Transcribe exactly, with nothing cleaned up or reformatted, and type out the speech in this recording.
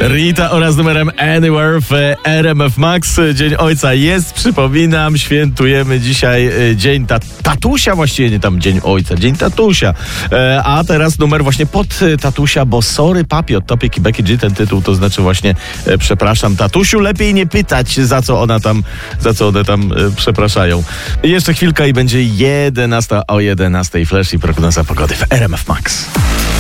Rita oraz numerem Anywhere w R M F Max. Dzień Ojca jest, przypominam, świętujemy dzisiaj dzień ta- tatusia, właściwie nie tam dzień Ojca, dzień tatusia. E, a teraz numer właśnie pod tatusia, bo sorry papi od Topic i Becky G, ten tytuł to znaczy właśnie e, przepraszam tatusiu, lepiej nie pytać za co ona tam, za co one tam e, przepraszają. Jeszcze chwilka i będzie jedenasta o jedenastej Flash i prognoza pogody w R M F Max.